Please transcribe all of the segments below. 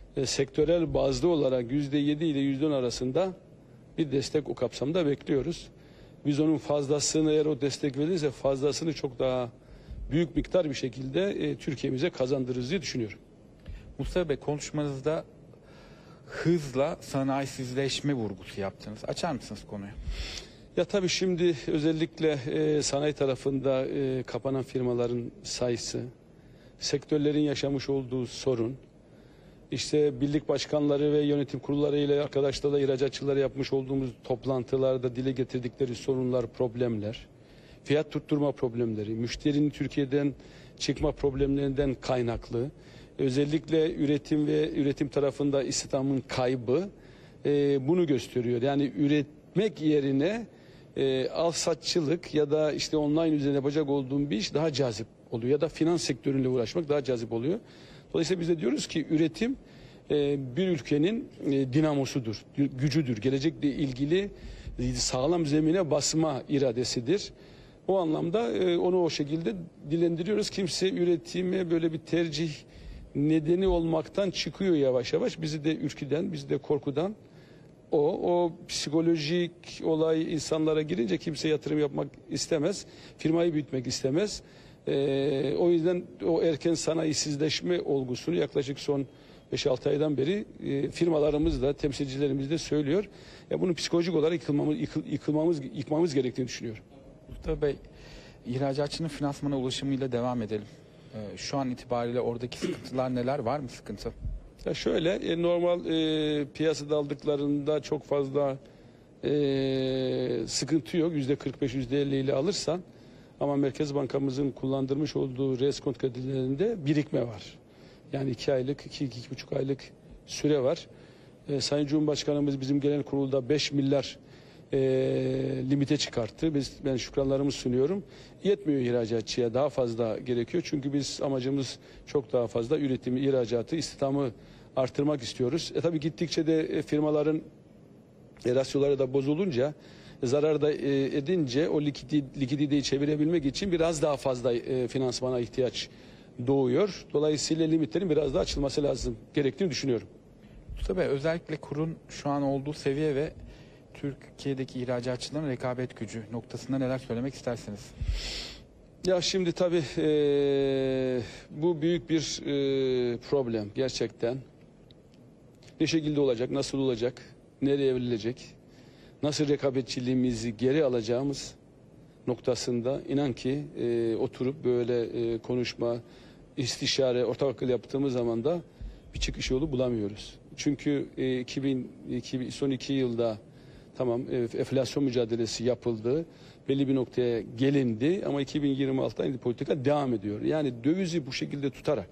sektörel bazlı olarak %7 ile %10 arasında bir destek o kapsamda bekliyoruz. Biz onun fazlasını, eğer o destek verirse fazlasını çok daha büyük miktar bir şekilde Türkiye'mize kazandırırız diye düşünüyorum. Mustafa Bey, konuşmanızda hızla sanayisizleşme vurgusu yaptınız. Açar mısınız konuyu? Ya tabii şimdi özellikle sanayi tarafında kapanan firmaların sayısı, sektörlerin yaşamış olduğu sorun, işte birlik başkanları ve yönetim kurulları ile arkadaşlarla ihracatçılara yapmış olduğumuz toplantılarda dile getirdikleri sorunlar, problemler, fiyat tutturma problemleri, müşterinin Türkiye'den çıkma problemlerinden kaynaklı, özellikle üretim ve üretim tarafında istihdamın kaybı bunu gösteriyor. Yani üretmek yerine alsatçılık ya da işte online üzerine yapacak olduğum bir iş daha cazip oluyor ya da finans sektörüyle uğraşmak daha cazip oluyor. Dolayısıyla biz de diyoruz ki üretim bir ülkenin dinamosudur, gücüdür. Gelecekle ilgili sağlam zemine basma iradesidir. O anlamda onu o şekilde dilendiriyoruz. Kimse üretime böyle bir tercih nedeni olmaktan çıkıyor yavaş yavaş. Bizi de ürküden, bizi de korkudan o psikolojik olay insanlara girince kimse yatırım yapmak istemez. Firmayı büyütmek istemez. O yüzden o erken sanayisizleşme olgusunu yaklaşık son 5-6 aydan beri firmalarımız da temsilcilerimiz de söylüyor. Ya bunu psikolojik olarak yıkmamız gerektiğini düşünüyorum. Mustafa Bey, ihracatçının finansmana ulaşımıyla devam edelim. Şu an itibariyle oradaki sıkıntılar neler? Var mı sıkıntı? Ya şöyle normal piyasada aldıklarında çok fazla sıkıntı yok. %45, %50 ile alırsan, ama Merkez Bankamızın kullandırmış olduğu reskont kredilerinde birikme var. Yani 2 aylık, 2-2,5 aylık süre var. Sayın Cumhurbaşkanımız bizim genel kurulda 5 milyar limite çıkarttı. Ben şükranlarımı sunuyorum. Yetmiyor ihracatçıya, daha fazla gerekiyor. Çünkü biz amacımız çok daha fazla üretimi, ihracatı, istihdamı artırmak istiyoruz. Tabii gittikçe de firmaların rasyoları da bozulunca, zarar da edince o likiditeyi çevirebilmek için biraz daha fazla finansmana ihtiyaç doğuyor. Dolayısıyla limitlerin biraz daha açılması lazım gerektiğini düşünüyorum. Mustafa Bey, özellikle kurun şu an olduğu seviye ve Türkiye'deki ihracatçıların rekabet gücü noktasında neler söylemek istersiniz? Ya şimdi tabii bu büyük bir problem gerçekten. Ne şekilde olacak, nasıl olacak, nereye evrilecek, nasıl rekabetçiliğimizi geri alacağımız noktasında inan ki oturup böyle konuşma, istişare, ortak akıl yaptığımız zaman da bir çıkış yolu bulamıyoruz. Çünkü son 2 yılda tamam enflasyon mücadelesi yapıldı, belli bir noktaya gelindi ama 2026'da aynı politika devam ediyor. Yani dövizi bu şekilde tutarak,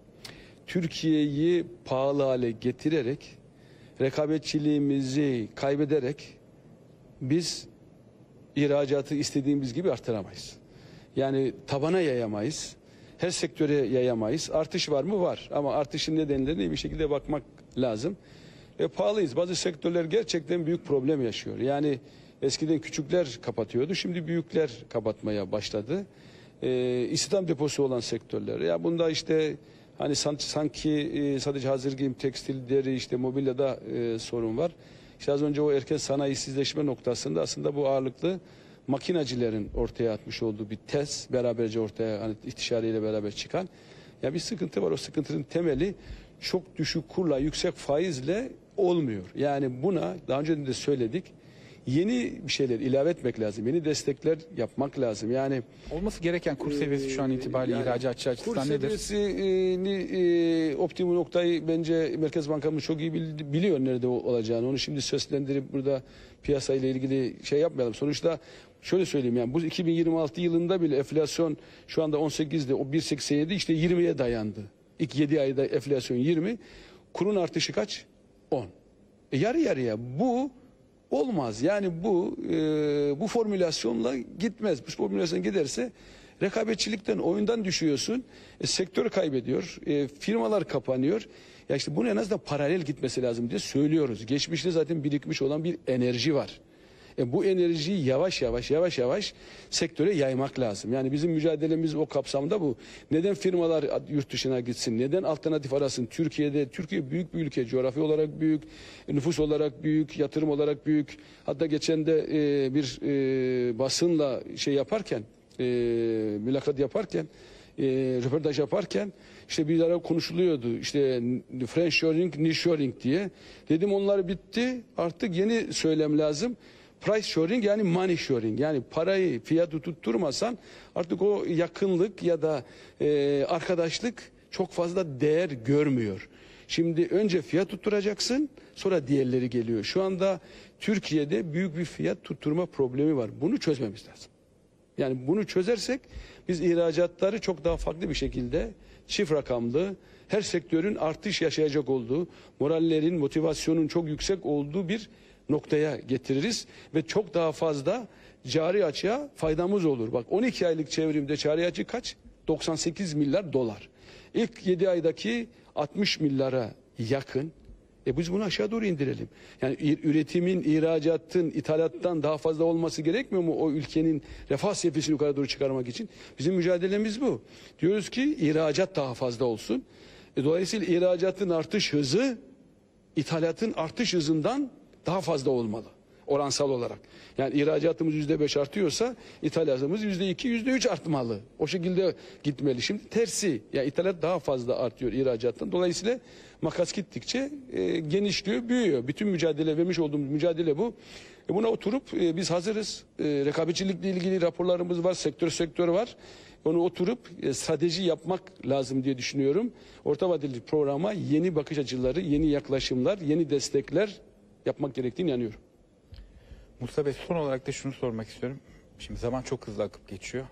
Türkiye'yi pahalı hale getirerek, rekabetçiliğimizi kaybederek biz ihracatı istediğimiz gibi artıramayız. Yani tabana yayamayız. Her sektöre yayamayız. Artış var mı? Var. Ama artışın nedenlerine bir şekilde bakmak lazım. Pahalıyız. Bazı sektörler gerçekten büyük problem yaşıyor. Yani eskiden küçükler kapatıyordu. Şimdi büyükler kapatmaya başladı. İstihdam deposu olan sektörler. Ya bunda işte hani sanki sadece hazır giyim, tekstil, deri, işte mobilyada sorun var. İşte az önce o erken sanayisizleşme noktasında aslında bu ağırlıklı makinacıların ortaya atmış olduğu bir tez, beraberce ortaya hani istişareyle beraber çıkan ya bir sıkıntı var. O sıkıntının temeli çok düşük kurla, yüksek faizle olmuyor. Yani buna daha önce de söyledik. Yeni bir şeyler ilave etmek lazım. Yeni destekler yapmak lazım. Yani olması gereken kur seviyesi şu an itibariyle ihracatçı açısından nedir? Kur seviyesini optimum noktayı bence Merkez Bankamız çok iyi biliyor nerede olacağını. Onu şimdi seslendirip burada piyasayla ilgili şey yapmayalım. Sonuçta şöyle söyleyeyim, yani bu 2026 yılında bile enflasyon şu anda 18'de, o 1.87 işte 20'ye dayandı. İlk 7 ayda enflasyon 20. Kurun artışı kaç? 10. Yarı yarıya bu olmaz. Yani bu formülasyonla gitmez. Bu formülasyon giderse rekabetçilikten, oyundan düşüyorsun. Sektör kaybediyor. Firmalar kapanıyor. Ya işte bunun en azından paralel gitmesi lazım diye söylüyoruz. Geçmişte zaten birikmiş olan bir enerji var. Bu enerjiyi yavaş yavaş sektöre yaymak lazım. Yani bizim mücadelemiz o kapsamda bu. Neden firmalar yurt dışına gitsin? Neden alternatif arasın? Türkiye büyük bir ülke. Coğrafi olarak büyük, nüfus olarak büyük, yatırım olarak büyük. Hatta geçen de bir basınla mülakat yaparken, röportaj yaparken işte bir ara konuşuluyordu. İşte friendshoring, nearshoring diye. Dedim onlar bitti. Artık yeni söylem lazım. Price shoring yani money shoring. Yani parayı, fiyatı tutturmasan artık o yakınlık ya da arkadaşlık çok fazla değer görmüyor. Şimdi önce fiyat tutturacaksın, sonra diğerleri geliyor. Şu anda Türkiye'de büyük bir fiyat tutturma problemi var. Bunu çözmemiz lazım. Yani bunu çözersek biz ihracatları çok daha farklı bir şekilde çift rakamlı, her sektörün artış yaşayacak olduğu, morallerin, motivasyonun çok yüksek olduğu bir noktaya getiririz ve çok daha fazla cari açığa faydamız olur. Bak 12 aylık çevrimde cari açı kaç? 98 milyar dolar. İlk 7 aydaki 60 milyara yakın. Biz bunu aşağı doğru indirelim. Yani üretimin, ihracatın, ithalattan daha fazla olması gerekmiyor mu o ülkenin refah seviyesini yukarı doğru çıkarmak için? Bizim mücadelemiz bu. Diyoruz ki ihracat daha fazla olsun. Dolayısıyla ihracatın artış hızı ithalatın artış hızından daha fazla olmalı. Oransal olarak. Yani ihracatımız %5 artıyorsa ithalatımız %2, %3 artmalı. O şekilde gitmeli. Şimdi tersi. Yani ithalat daha fazla artıyor ihracattan. Dolayısıyla makas gittikçe genişliyor, büyüyor. Bütün vermiş olduğumuz mücadele bu. Buna oturup biz hazırız. Rekabetçilikle ilgili raporlarımız var, sektör var. Onu oturup strateji yapmak lazım diye düşünüyorum. Orta vadeli programa yeni bakış açıları, yeni yaklaşımlar, yeni destekler yapmak gerektiğini inanıyorum. Mustafa Bey, son olarak da şunu sormak istiyorum. Şimdi zaman çok hızlı akıp geçiyor.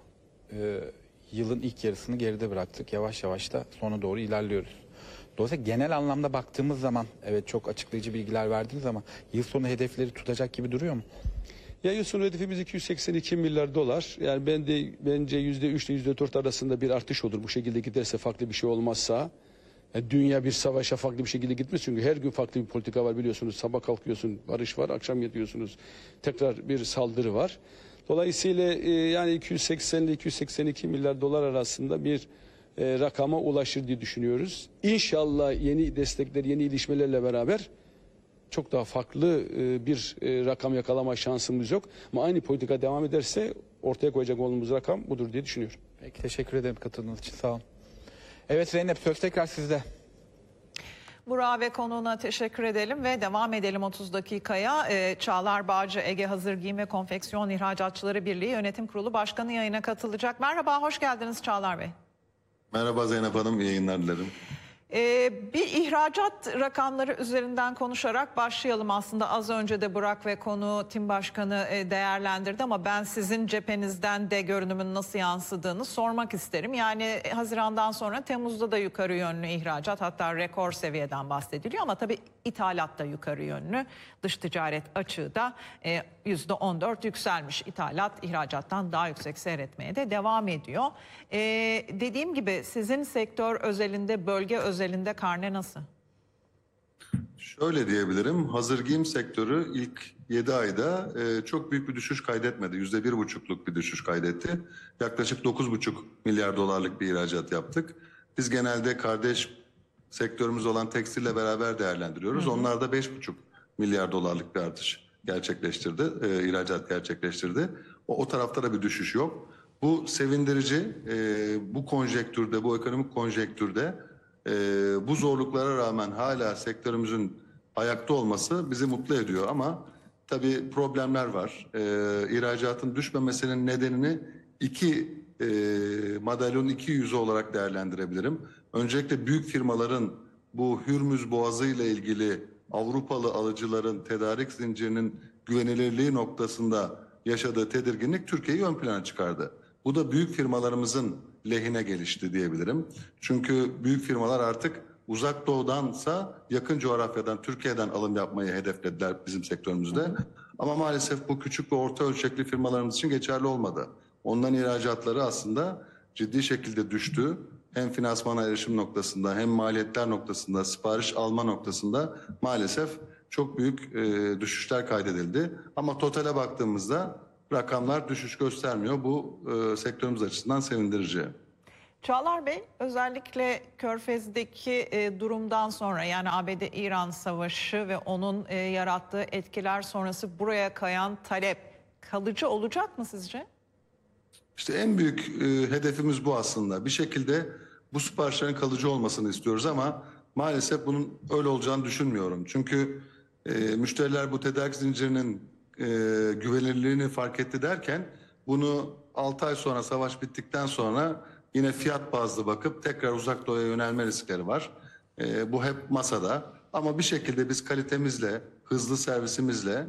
Yılın ilk yarısını geride bıraktık. Yavaş yavaş da sona doğru ilerliyoruz. Dolayısıyla genel anlamda baktığımız zaman, evet çok açıklayıcı bilgiler verdiniz ama yıl sonu hedefleri tutacak gibi duruyor mu? Ya yıl sonu hedefimiz 282 milyar dolar. Yani bence %3 ile %4 arasında bir artış olur. Bu şekilde giderse, farklı bir şey olmazsa. Dünya bir savaşa farklı bir şekilde gitmez. Çünkü her gün farklı bir politika var biliyorsunuz. Sabah kalkıyorsun, barış var, akşam yatıyorsunuz. Tekrar bir saldırı var. Dolayısıyla yani 280 ile 282 milyar dolar arasında bir rakama ulaşır diye düşünüyoruz. İnşallah yeni destekler, yeni ilişmelerle beraber çok daha farklı bir rakam yakalama şansımız yok. Ama aynı politika devam ederse ortaya koyacak olduğumuz rakam budur diye düşünüyorum. Peki, teşekkür ederim katıldığınız için. Sağ olun. Evet Zeynep, söz tekrar sizde. Burak'a ve konuğuna teşekkür edelim ve devam edelim 30 dakikaya. Çağlar Bağcı, Ege Hazır Giyim ve Konfeksiyon İhracatçıları Birliği Yönetim Kurulu Başkanı yayına katılacak. Merhaba, hoş geldiniz Çağlar Bey. Merhaba Zeynep Hanım, iyi yayınlar dilerim. Bir ihracat rakamları üzerinden konuşarak başlayalım. Aslında az önce de Burak ve konu tim başkanı değerlendirdi ama ben sizin cephenizden de görünümün nasıl yansıdığını sormak isterim. Yani Haziran'dan sonra Temmuz'da da yukarı yönlü ihracat, hatta rekor seviyeden bahsediliyor ama tabii ithalat da yukarı yönlü. Dış ticaret açığı da %14 yükselmiş. İthalat ihracattan daha yüksek seyretmeye de devam ediyor. Dediğim gibi sizin sektör özelinde, bölge özelinde karne nasıl? Şöyle diyebilirim, hazır giyim sektörü ilk 7 ayda çok büyük bir düşüş kaydetmedi. %1,5'luk bir düşüş kaydetti. Yaklaşık 9,5 milyar dolarlık bir ihracat yaptık. Biz genelde kardeş sektörümüz olan tekstille beraber değerlendiriyoruz. Onlar da 5,5 milyar dolarlık bir artış gerçekleştirdi, ihracat gerçekleştirdi. O tarafta da bir düşüş yok. Bu sevindirici, bu konjektürde, bu ekonomik konjektürde bu zorluklara rağmen hala sektörümüzün ayakta olması bizi mutlu ediyor ama tabii problemler var. İhracatın düşmemesinin nedenini madalyonun iki yüzü olarak değerlendirebilirim. Öncelikle büyük firmaların bu Hürmüz Boğazı ile ilgili Avrupalı alıcıların tedarik zincirinin güvenilirliği noktasında yaşadığı tedirginlik Türkiye'yi ön plana çıkardı. Bu da büyük firmalarımızın lehine gelişti diyebilirim. Çünkü büyük firmalar artık uzak doğudansa yakın coğrafyadan, Türkiye'den alım yapmayı hedeflediler bizim sektörümüzde. Ama maalesef bu küçük ve orta ölçekli firmalarımız için geçerli olmadı. Onların ihracatları aslında ciddi şekilde düştü. Hem finansmana erişim noktasında hem maliyetler noktasında, sipariş alma noktasında maalesef çok büyük düşüşler kaydedildi. Ama totale baktığımızda rakamlar düşüş göstermiyor. Bu sektörümüz açısından sevindirici. Çağlar Bey, özellikle Körfez'deki durumdan sonra, yani ABD-İran savaşı ve onun yarattığı etkiler sonrası buraya kayan talep kalıcı olacak mı sizce? İşte en büyük hedefimiz bu aslında. Bir şekilde bu siparişlerin kalıcı olmasını istiyoruz ama maalesef bunun öyle olacağını düşünmüyorum. Çünkü müşteriler bu tedarik zincirinin güvenilirliğini fark etti derken bunu 6 ay sonra, savaş bittikten sonra yine fiyat bazlı bakıp tekrar uzak doğuya yönelme riskleri var. Bu hep masada ama bir şekilde biz kalitemizle, hızlı servisimizle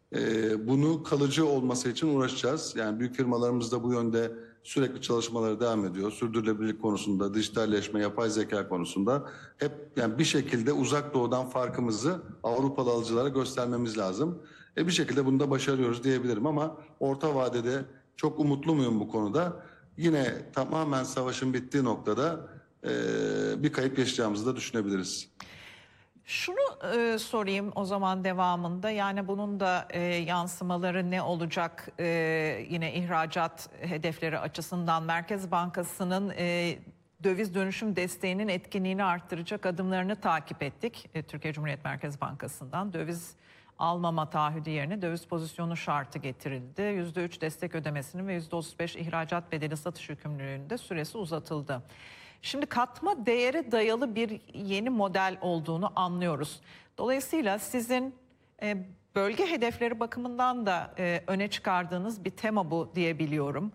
bunu kalıcı olması için uğraşacağız. Yani büyük firmalarımız da bu yönde sürekli çalışmaları devam ediyor. Sürdürülebilirlik konusunda, dijitalleşme, yapay zeka konusunda hep yani bir şekilde uzak doğudan farkımızı Avrupalı alıcılara göstermemiz lazım. Bir şekilde bunu da başarıyoruz diyebilirim ama orta vadede çok umutlu muyum bu konuda? Yine tamamen savaşın bittiği noktada bir kayıp yaşayacağımızı da düşünebiliriz. Şunu sorayım o zaman devamında, yani bunun da yansımaları ne olacak yine ihracat hedefleri açısından? Merkez Bankası'nın döviz dönüşüm desteğinin etkinliğini arttıracak adımlarını takip ettik. Türkiye Cumhuriyet Merkez Bankası'ndan döviz almama taahhüdü yerine döviz pozisyonu şartı getirildi. %3 destek ödemesinin ve %35 ihracat bedeli satış yükümlülüğünün de süresi uzatıldı. Şimdi katma değere dayalı bir yeni model olduğunu anlıyoruz. Dolayısıyla sizin bölge hedefleri bakımından da öne çıkardığınız bir tema bu diyebiliyorum.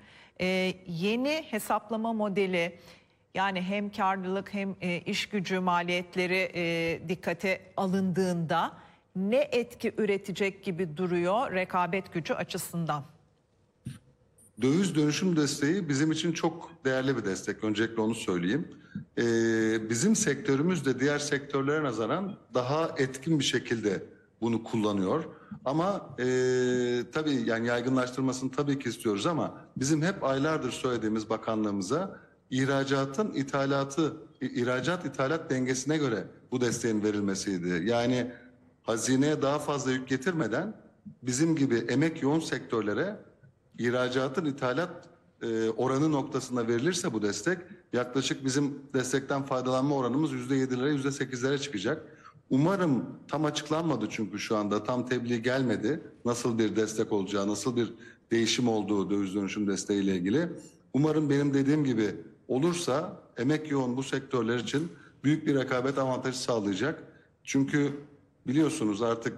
Yeni hesaplama modeli, yani hem karlılık hem iş gücü maliyetleri dikkate alındığında ne etki üretecek gibi duruyor rekabet gücü açısından? Döviz dönüşüm desteği bizim için çok değerli bir destek. Öncelikle onu söyleyeyim. Bizim sektörümüz de diğer sektörlere nazaran daha etkin bir şekilde bunu kullanıyor. Ama tabii yani yaygınlaştırmasını tabii ki istiyoruz ama bizim hep aylardır söylediğimiz bakanlığımıza ihracat ithalat dengesine göre bu desteğin verilmesiydi. Yani hazineye daha fazla yük getirmeden bizim gibi emek yoğun sektörlere ihracatın ithalat oranı noktasında verilirse bu destek, yaklaşık bizim destekten faydalanma oranımız %7'lere %8'lere çıkacak. Umarım tam açıklanmadı çünkü şu anda tam tebliğ gelmedi. Nasıl bir destek olacağı, nasıl bir değişim olduğu döviz dönüşüm desteğiyle ilgili. Umarım benim dediğim gibi olursa emek yoğun bu sektörler için büyük bir rekabet avantajı sağlayacak. Çünkü biliyorsunuz artık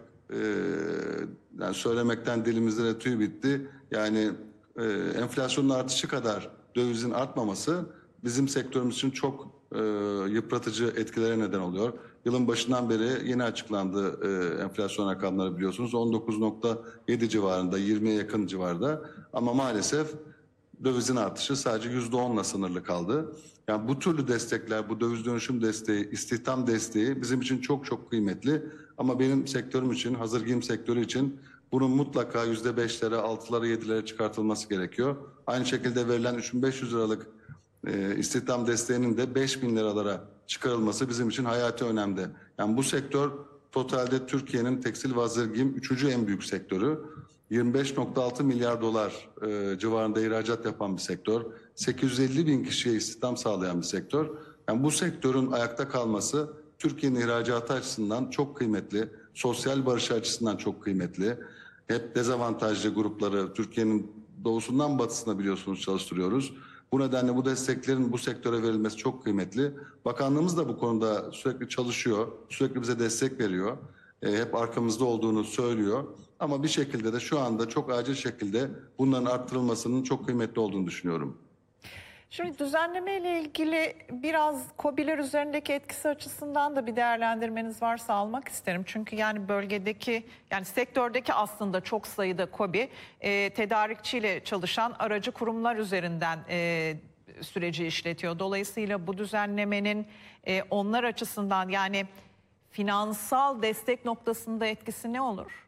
yani söylemekten dilimizde de tüy bitti. Yani enflasyonun artışı kadar dövizin artmaması bizim sektörümüz için çok yıpratıcı etkilere neden oluyor. Yılın başından beri yeni açıklandı enflasyon rakamları biliyorsunuz. 19,7 civarında, 20'ye yakın civarda. Ama maalesef dövizin artışı sadece %10'la sınırlı kaldı. Yani bu türlü destekler, bu döviz dönüşüm desteği, istihdam desteği bizim için çok çok kıymetli. Ama benim sektörüm için, hazır giyim sektörü için bunun mutlaka %5'lere, 6'lara, 7'lere çıkartılması gerekiyor. Aynı şekilde verilen 3.500 liralık istihdam desteğinin de 5.000 liralara çıkarılması bizim için hayati önemli. Yani bu sektör totalde Türkiye'nin tekstil ve hazır giyim 3. en büyük sektörü. 25,6 milyar dolar civarında ihracat yapan bir sektör. 850 bin kişiye istihdam sağlayan bir sektör. Yani bu sektörün ayakta kalması Türkiye'nin ihracatı açısından çok kıymetli. Sosyal barış açısından çok kıymetli. Hep dezavantajlı grupları Türkiye'nin doğusundan batısına biliyorsunuz çalıştırıyoruz. Bu nedenle bu desteklerin bu sektöre verilmesi çok kıymetli. Bakanlığımız da bu konuda sürekli çalışıyor. Sürekli bize destek veriyor. Hep arkamızda olduğunu söylüyor. Ama bir şekilde de şu anda çok acil şekilde bunların arttırılmasının çok kıymetli olduğunu düşünüyorum. Şimdi düzenleme ile ilgili biraz KOBİ'ler üzerindeki etkisi açısından da bir değerlendirmeniz varsa almak isterim. Çünkü yani bölgedeki, yani sektördeki aslında çok sayıda KOBİ tedarikçiyle çalışan aracı kurumlar üzerinden süreci işletiyor. Dolayısıyla bu düzenlemenin onlar açısından, yani finansal destek noktasında etkisi ne olur?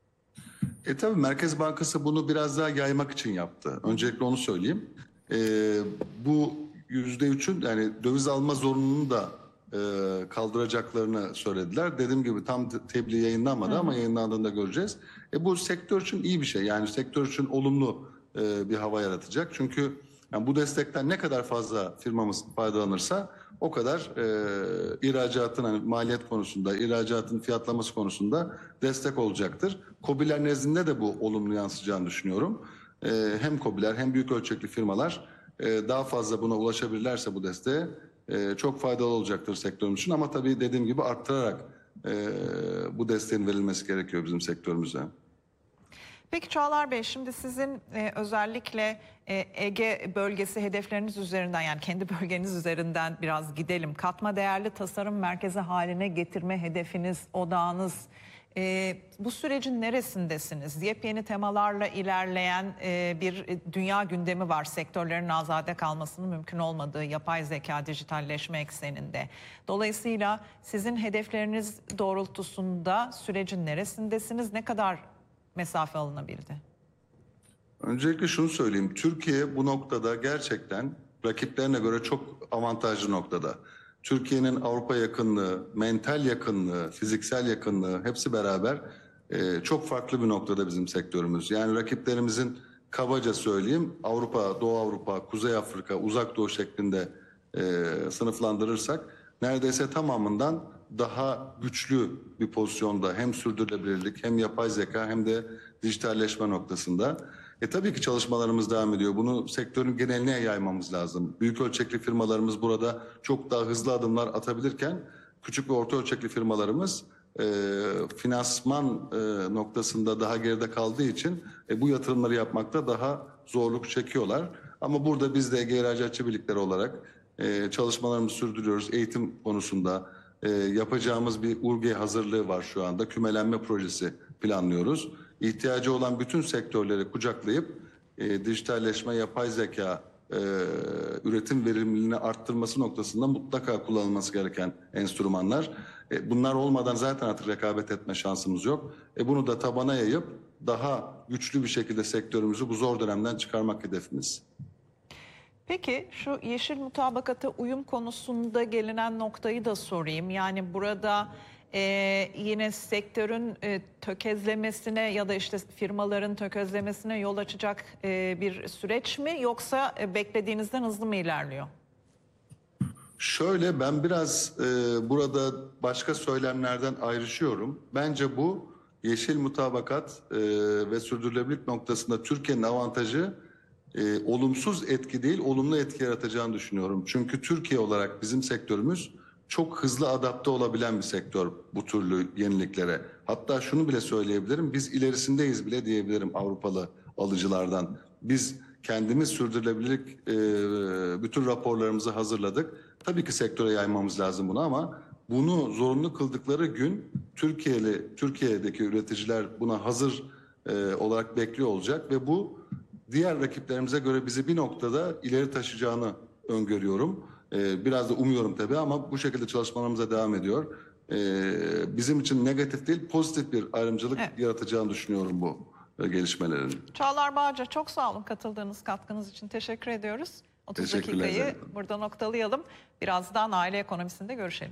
Tabii Merkez Bankası bunu biraz daha yaymak için yaptı. Öncelikle onu söyleyeyim. Bu %3'ün yani döviz alma zorunluluğunu da kaldıracaklarını söylediler. Dediğim gibi tam tebliğ yayınlanmadı ama yayınlandığında göreceğiz. Bu sektör için iyi bir şey. Yani sektör için olumlu bir hava yaratacak. Çünkü yani bu destekten ne kadar fazla firmamız faydalanırsa o kadar ihracatın hani maliyet konusunda, ihracatın fiyatlaması konusunda destek olacaktır. KOBİ'ler nezdinde de bu olumlu yansıyacağını düşünüyorum. Hem KOBİ'ler hem büyük ölçekli firmalar daha fazla buna ulaşabilirlerse bu desteğe çok faydalı olacaktır sektörümüz için. Ama tabii dediğim gibi arttırarak bu desteğin verilmesi gerekiyor bizim sektörümüze. Peki Çağlar Bey, şimdi sizin özellikle Ege bölgesi hedefleriniz üzerinden, yani kendi bölgeniz üzerinden biraz gidelim. Katma değerli tasarım merkezi haline getirme hedefiniz, odağınız, bu sürecin neresindesiniz? Yepyeni temalarla ilerleyen bir dünya gündemi var. Sektörlerin azade kalmasının mümkün olmadığı yapay zeka, dijitalleşme ekseninde. Dolayısıyla sizin hedefleriniz doğrultusunda sürecin neresindesiniz? Ne kadar mesafe alınabildi? Öncelikle şunu söyleyeyim. Türkiye bu noktada gerçekten rakiplerine göre çok avantajlı noktada. Türkiye'nin Avrupa yakınlığı, mental yakınlığı, fiziksel yakınlığı hepsi beraber çok farklı bir noktada bizim sektörümüz. Yani rakiplerimizin kabaca söyleyeyim Avrupa, Doğu Avrupa, Kuzey Afrika, Uzak Doğu şeklinde sınıflandırırsak neredeyse tamamından daha güçlü bir pozisyonda hem sürdürülebilirlik hem yapay zeka hem de dijitalleşme noktasında. Tabii ki çalışmalarımız devam ediyor. Bunu sektörün geneline yaymamız lazım. Büyük ölçekli firmalarımız burada çok daha hızlı adımlar atabilirken küçük ve orta ölçekli firmalarımız finansman noktasında daha geride kaldığı için bu yatırımları yapmakta daha zorluk çekiyorlar. Ama burada biz de Ege İhracatçı Birlikleri olarak çalışmalarımızı sürdürüyoruz. Eğitim konusunda yapacağımız bir URGE hazırlığı var şu anda. Kümelenme projesi planlıyoruz. İhtiyacı olan bütün sektörleri kucaklayıp dijitalleşme, yapay zeka, üretim verimliliğini arttırması noktasında mutlaka kullanılması gereken enstrümanlar. Bunlar olmadan zaten artık rekabet etme şansımız yok. Bunu da tabana yayıp daha güçlü bir şekilde sektörümüzü bu zor dönemden çıkarmak hedefimiz. Peki şu yeşil mutabakata uyum konusunda gelinen noktayı da sorayım. Yani burada yine sektörün tökezlemesine ya da işte firmaların tökezlemesine yol açacak bir süreç mi, yoksa beklediğinizden hızlı mı ilerliyor? Şöyle, ben biraz burada başka söylemlerden ayrışıyorum. Bence bu yeşil mutabakat ve sürdürülebilirlik noktasında Türkiye'nin avantajı olumsuz etki değil, olumlu etki yaratacağını düşünüyorum. Çünkü Türkiye olarak bizim sektörümüz çok hızlı adapte olabilen bir sektör bu türlü yeniliklere. Hatta şunu bile söyleyebilirim, biz ilerisindeyiz bile diyebilirim Avrupalı alıcılardan. Biz kendimiz sürdürülebilirlik bütün raporlarımızı hazırladık. Tabii ki sektöre yaymamız lazım bunu ama bunu zorunlu kıldıkları gün Türkiye'deki üreticiler buna hazır olarak bekliyor olacak ve bu diğer rakiplerimize göre bizi bir noktada ileri taşıyacağını öngörüyorum. Biraz da umuyorum tabii ama bu şekilde çalışmalarımıza devam ediyor. Bizim için negatif değil, pozitif bir ayrımcılık yaratacağını düşünüyorum bu gelişmelerin. Çağlar Bağcı, çok sağ olun katıldığınız, katkınız için teşekkür ediyoruz. 30 dakikayı burada noktalayalım. Birazdan aile ekonomisinde görüşelim.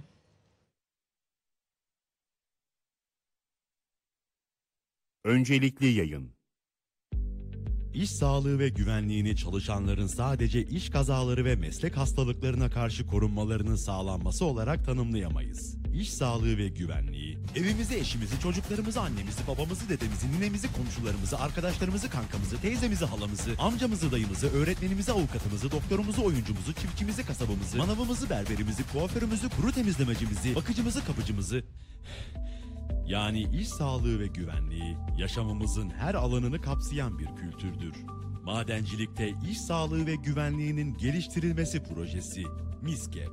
Öncelikli yayın. İş sağlığı ve güvenliğini çalışanların sadece iş kazaları ve meslek hastalıklarına karşı korunmalarının sağlanması olarak tanımlayamayız. İş sağlığı ve güvenliği, evimizi, eşimizi, çocuklarımızı, annemizi, babamızı, dedemizi, ninemizi, komşularımızı, arkadaşlarımızı, kankamızı, teyzemizi, halamızı, amcamızı, dayımızı, öğretmenimizi, avukatımızı, doktorumuzu, oyuncumuzu, çiftçimizi, kasabımızı, manavımızı, berberimizi, kuaförümüzü, kuru temizlemecimizi, bakıcımızı, kapıcımızı... Yani iş sağlığı ve güvenliği yaşamımızın her alanını kapsayan bir kültürdür. Madencilikte iş sağlığı ve güvenliğinin geliştirilmesi projesi MİSGEP,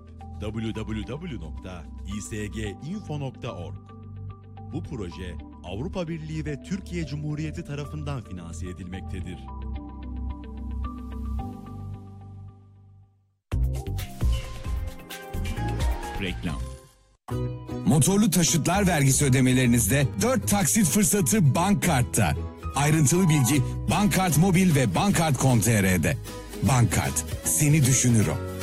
www.isginfo.org. Bu proje Avrupa Birliği ve Türkiye Cumhuriyeti tarafından finanse edilmektedir. Reklam. Motorlu taşıtlar vergisi ödemelerinizde 4 taksit fırsatı Bankkart'ta. Ayrıntılı bilgi Bankkart Mobil ve Bankkart.com.tr'de. Bankkart, seni düşünür o.